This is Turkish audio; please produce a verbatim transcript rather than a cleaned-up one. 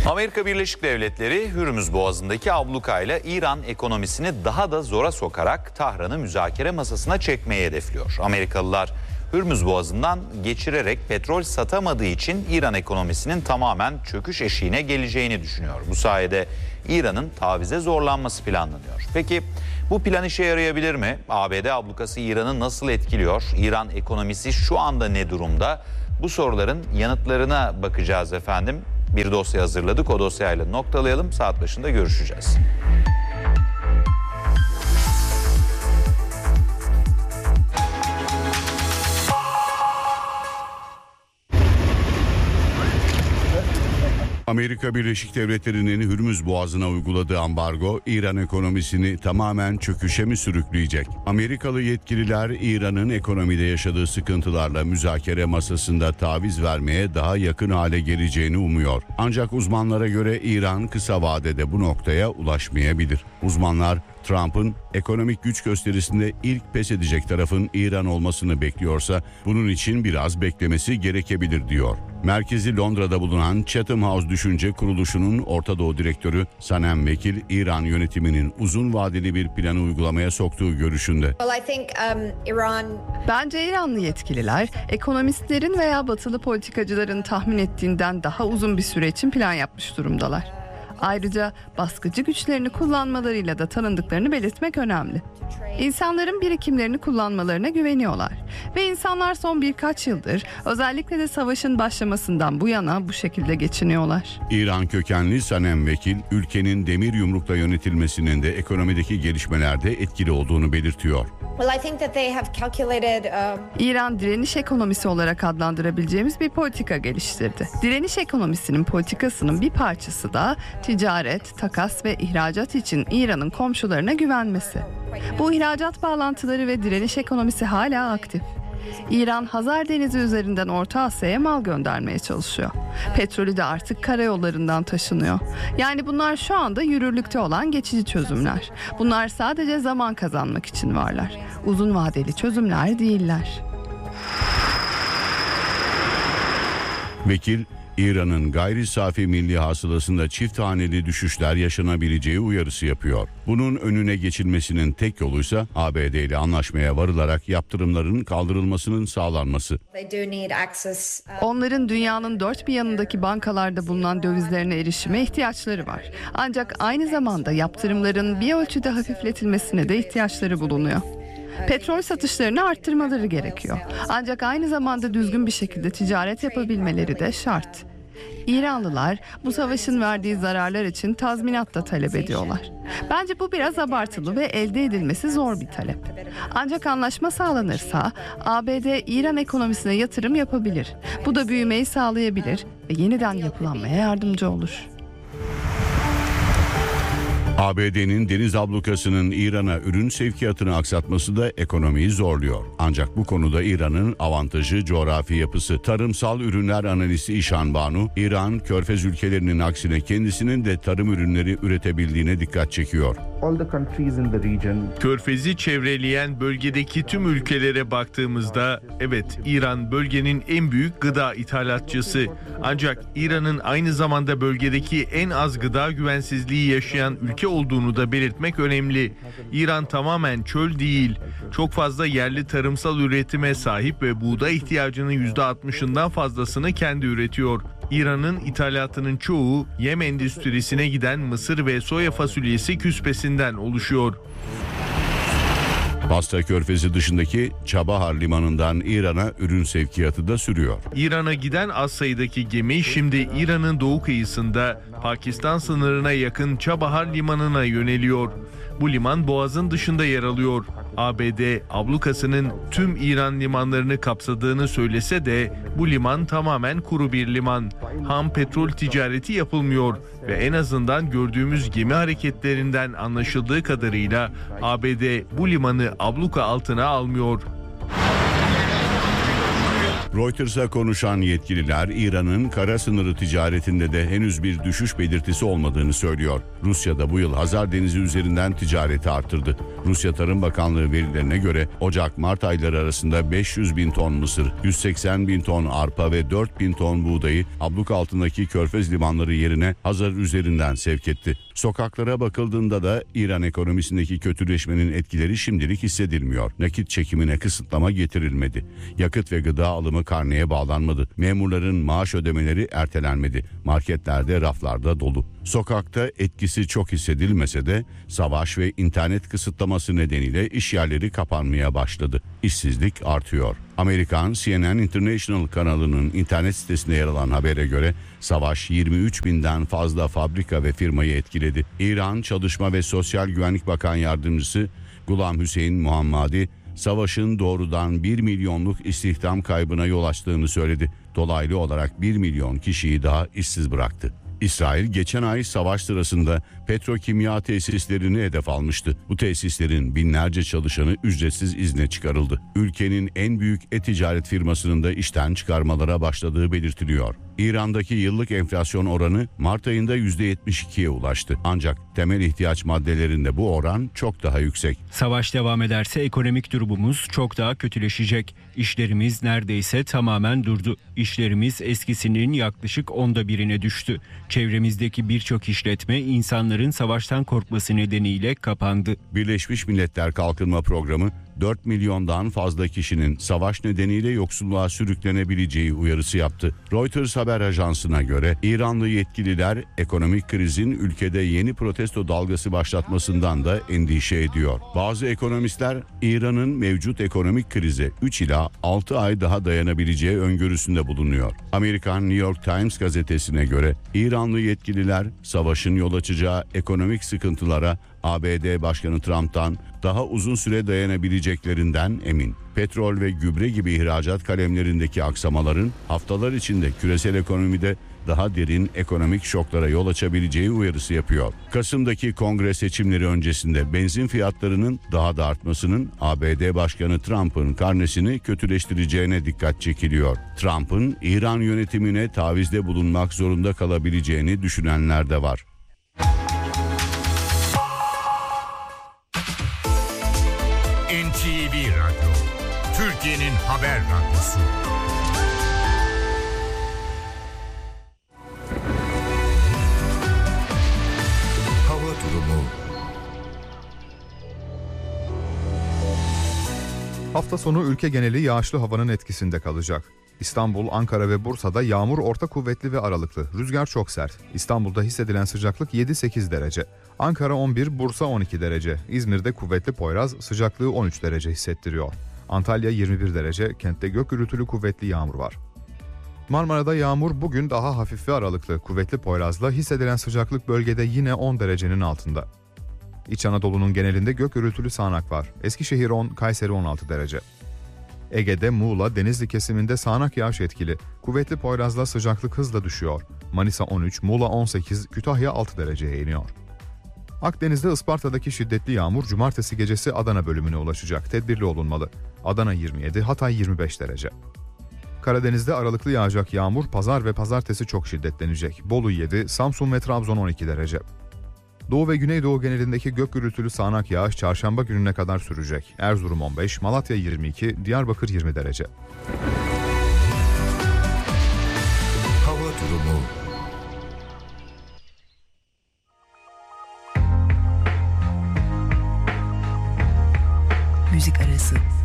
Amerika Birleşik Devletleri Hürmüz Boğazı'ndaki ablukayla İran ekonomisini daha da zora sokarak Tahran'ı müzakere masasına çekmeyi hedefliyor. Amerikalılar Hürmüz Boğazı'ndan geçirerek petrol satamadığı için İran ekonomisinin tamamen çöküş eşiğine geleceğini düşünüyor. Bu sayede İran'ın tavize zorlanması planlanıyor. Peki bu plan işe yarayabilir mi? A B D ablukası İran'ı nasıl etkiliyor? İran ekonomisi şu anda ne durumda? Bu soruların yanıtlarına bakacağız efendim. Bir dosya hazırladık. O dosyayla noktalayalım. Saat başında görüşeceğiz. Amerika Birleşik Devletleri'nin Hürmüz Boğazı'na uyguladığı ambargo İran ekonomisini tamamen çöküşe mi sürükleyecek? Amerikalı yetkililer İran'ın ekonomide yaşadığı sıkıntılarla müzakere masasında taviz vermeye daha yakın hale geleceğini umuyor. Ancak uzmanlara göre İran kısa vadede bu noktaya ulaşmayabilir. Uzmanlar Trump'ın ekonomik güç gösterisinde ilk pes edecek tarafın İran olmasını bekliyorsa bunun için biraz beklemesi gerekebilir diyor. Merkezi Londra'da bulunan Chatham House Düşünce Kuruluşu'nun Orta Doğu Direktörü Sanem Vekil, İran yönetiminin uzun vadeli bir planı uygulamaya soktuğu görüşünde. Bence İranlı yetkililer ekonomistlerin veya batılı politikacıların tahmin ettiğinden daha uzun bir süre için plan yapmış durumdalar. Ayrıca baskıcı güçlerini kullanmalarıyla da tanındıklarını belirtmek önemli. İnsanların birikimlerini kullanmalarına güveniyorlar. Ve insanlar son birkaç yıldır özellikle de savaşın başlamasından bu yana bu şekilde geçiniyorlar. İran kökenli Sanem Vekil, ülkenin demir yumrukla yönetilmesinin de ekonomideki gelişmelerde etkili olduğunu belirtiyor. İran direniş ekonomisi olarak adlandırabileceğimiz bir politika geliştirdi. Direniş ekonomisinin politikasının bir parçası da ticaret, takas ve ihracat için İran'ın komşularına güvenmesi. Bu ihracat bağlantıları ve direniş ekonomisi hala aktif. İran, Hazar Denizi üzerinden Orta Asya'ya mal göndermeye çalışıyor. Petrolü de artık karayollarından taşınıyor. Yani bunlar şu anda yürürlükte olan geçici çözümler. Bunlar sadece zaman kazanmak için varlar. Uzun vadeli çözümler değiller. Vekil, İran'ın gayri safi milli hasılasında çift haneli düşüşler yaşanabileceği uyarısı yapıyor. Bunun önüne geçilmesinin tek yoluysa A B D ile anlaşmaya varılarak yaptırımların kaldırılmasının sağlanması. Onların dünyanın dört bir yanındaki bankalarda bulunan dövizlerine erişime ihtiyaçları var. Ancak aynı zamanda yaptırımların bir ölçüde hafifletilmesine de ihtiyaçları bulunuyor. Petrol satışlarını arttırmaları gerekiyor. Ancak aynı zamanda düzgün bir şekilde ticaret yapabilmeleri de şart. İranlılar bu savaşın verdiği zararlar için tazminat da talep ediyorlar. Bence bu biraz abartılı ve elde edilmesi zor bir talep. Ancak anlaşma sağlanırsa A B D İran ekonomisine yatırım yapabilir. Bu da büyümeyi sağlayabilir ve yeniden yapılanmaya yardımcı olur. A B D'nin deniz ablukasının İran'a ürün sevkiyatını aksatması da ekonomiyi zorluyor. Ancak bu konuda İran'ın avantajı coğrafi yapısı. Tarımsal ürünler analisti İşan Banu, İran, Körfez ülkelerinin aksine kendisinin de tarım ürünleri üretebildiğine dikkat çekiyor. Körfez'i çevreleyen bölgedeki tüm ülkelere baktığımızda evet İran bölgenin en büyük gıda ithalatçısı. Ancak İran'ın aynı zamanda bölgedeki en az gıda güvensizliği yaşayan ülke olduğunu da belirtmek önemli. İran tamamen çöl değil. Çok fazla yerli tarımsal üretime sahip ve buğday ihtiyacının yüzde altmışından fazlasını kendi üretiyor. İran'ın ithalatının çoğu yem endüstrisine giden mısır ve soya fasulyesi küspesinden oluşuyor. Basra Körfezi dışındaki Çabahar limanından İran'a ürün sevkiyatı da sürüyor. İran'a giden az sayıdaki gemi şimdi İran'ın doğu kıyısında Pakistan sınırına yakın Çabahar limanına yöneliyor. Bu liman boğazın dışında yer alıyor. A B D ablukasının tüm İran limanlarını kapsadığını söylese de bu liman tamamen kuru bir liman. Ham petrol ticareti yapılmıyor ve en azından gördüğümüz gemi hareketlerinden anlaşıldığı kadarıyla A B D bu limanı abluka altına almıyor. Reuters'a konuşan yetkililer İran'ın kara sınırı ticaretinde de henüz bir düşüş belirtisi olmadığını söylüyor. Rusya da bu yıl Hazar Denizi üzerinden ticareti arttırdı. Rusya Tarım Bakanlığı verilerine göre Ocak-Mart ayları arasında beş yüz bin ton mısır, yüz seksen bin ton arpa ve dört bin ton buğdayı abluk altındaki körfez limanları yerine Hazar üzerinden sevk etti. Sokaklara bakıldığında da İran ekonomisindeki kötüleşmenin etkileri şimdilik hissedilmiyor. Nakit çekimine kısıtlama getirilmedi. Yakıt ve gıda alımı karneye bağlanmadı. Memurların maaş ödemeleri ertelenmedi. Marketlerde raflarda dolu. Sokakta etkisi çok hissedilmese de savaş ve internet kısıtlaması nedeniyle iş yerleri kapanmaya başladı. İşsizlik artıyor. Amerikan C N N International kanalının internet sitesinde yer alan habere göre savaş yirmi üç binden fazla fabrika ve firmayı etkiledi. İran Çalışma ve Sosyal Güvenlik Bakan Yardımcısı Gulam Hüseyin Muhammadi, savaşın doğrudan bir milyonluk istihdam kaybına yol açtığını söyledi. Dolaylı olarak bir milyon kişiyi daha işsiz bıraktı. İsrail geçen ay savaş sırasında petrokimya tesislerini hedef almıştı. Bu tesislerin binlerce çalışanı ücretsiz izne çıkarıldı. Ülkenin en büyük e-ticaret firmasının da işten çıkarmalara başladığı belirtiliyor. İran'daki yıllık enflasyon oranı Mart ayında yüzde yetmiş ikiye ulaştı. Ancak temel ihtiyaç maddelerinde bu oran çok daha yüksek. Savaş devam ederse ekonomik durumumuz çok daha kötüleşecek. İşlerimiz neredeyse tamamen durdu. İşlerimiz eskisinin yaklaşık onda birine düştü. Çevremizdeki birçok işletme insanların savaştan korkması nedeniyle kapandı. Birleşmiş Milletler Kalkınma Programı dört milyondan fazla kişinin savaş nedeniyle yoksulluğa sürüklenebileceği uyarısı yaptı. Reuters haber ajansına göre İranlı yetkililer ekonomik krizin ülkede yeni protesto dalgası başlatmasından da endişe ediyor. Bazı ekonomistler İran'ın mevcut ekonomik krize üç ila altı ay daha dayanabileceği öngörüsünde bulunuyor. Amerikan New York Times gazetesine göre İranlı yetkililer savaşın yol açacağı ekonomik sıkıntılara A B D Başkanı Trump'tan daha uzun süre dayanabileceklerinden emin. Petrol ve gübre gibi ihracat kalemlerindeki aksamaların haftalar içinde küresel ekonomide daha derin ekonomik şoklara yol açabileceği uyarısı yapıyor. Kasım'daki kongre seçimleri öncesinde benzin fiyatlarının daha da artmasının A B D Başkanı Trump'ın karnesini kötüleştireceğine dikkat çekiliyor. Trump'ın İran yönetimine tavizde bulunmak zorunda kalabileceğini düşünenler de var. N T V Radyo, Türkiye'nin haber radyosu. Hava durumu. Hafta sonu ülke geneli yağışlı havanın etkisinde kalacak. İstanbul, Ankara ve Bursa'da yağmur orta kuvvetli ve aralıklı. Rüzgar çok sert. İstanbul'da hissedilen sıcaklık yedi sekiz derece. Ankara on bir, Bursa on iki derece. İzmir'de kuvvetli Poyraz sıcaklığı on üç derece hissettiriyor. Antalya yirmi bir derece. Kentte gök gürültülü kuvvetli yağmur var. Marmara'da yağmur bugün daha hafif ve aralıklı. Kuvvetli Poyraz'la hissedilen sıcaklık bölgede yine on derecenin altında. İç Anadolu'nun genelinde gök gürültülü sağanak var. Eskişehir on, Kayseri on altı derece. Ege'de Muğla, Denizli kesiminde sağanak yağış etkili. Kuvvetli Poyraz'la sıcaklık hızla düşüyor. Manisa on üç, Muğla on sekiz, Kütahya altı dereceye iniyor. Akdeniz'de Isparta'daki şiddetli yağmur cumartesi gecesi Adana bölümüne ulaşacak. Tedbirli olunmalı. Adana yirmi yedi, Hatay yirmi beş derece. Karadeniz'de aralıklı yağacak yağmur pazar ve pazartesi çok şiddetlenecek. Bolu yedi, Samsun ve Trabzon on iki derece. Doğu ve Güneydoğu genelindeki gök gürültülü sağanak yağış çarşamba gününe kadar sürecek. Erzurum on beş, Malatya yirmi iki, Diyarbakır yirmi derece. Hava durumu. Müzik arası.